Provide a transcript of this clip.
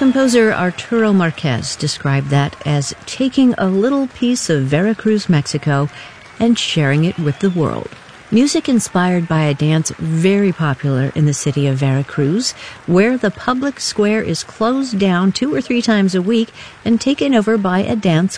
Composer Arturo Marquez described that as taking a little piece of Veracruz, Mexico, and sharing it with the world. Music inspired by a dance very popular in the city of Veracruz, where the public square is closed down 2 or 3 times a week and taken over by a dance